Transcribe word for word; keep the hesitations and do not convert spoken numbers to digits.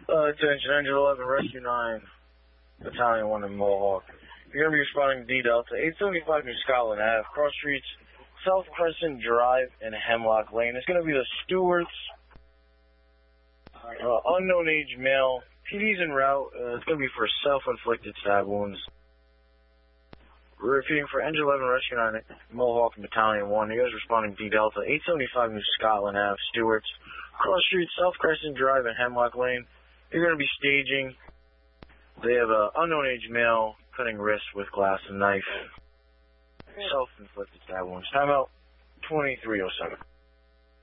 Uh, attention, Engine eleven, Rescue nine, Battalion one in Mohawk. You're going to be responding to D Delta, eight seventy-five New Scotland Avenue, cross streets, South Crescent Drive, and Hemlock Lane. It's going to be the Stewarts, uh, unknown age male. P D's en route. Uh, it's going to be for self-inflicted stab wounds. We're repeating for Engine eleven, Rescue nine, Mohawk, and Battalion one. You guys responding D Delta, eight seventy-five New Scotland Avenue, Stewarts, cross streets, South Crescent Drive, and Hemlock Lane. You're going to be staging. They have an unknown age male cutting wrists with glass and knife. Self-inflicted stab wounds. Timeout twenty-three oh seven.